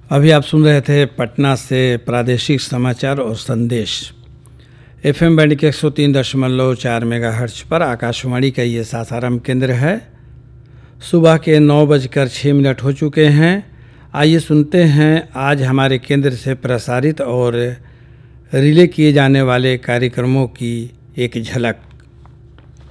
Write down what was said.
अभी आप सुन रहे थे पटना से प्रादेशिक समाचार और संदेश। FM बैंड के 103.4 मेगाहर्ट्ज पर आकाशवाणी का ये सासाराम केंद्र है। सुबह के 9:06 हो चुके हैं। आइए सुनते हैं आज हमारे केंद्र से प्रसारित और रिले किए जाने वाले कार्यक्रमों की एक झलक।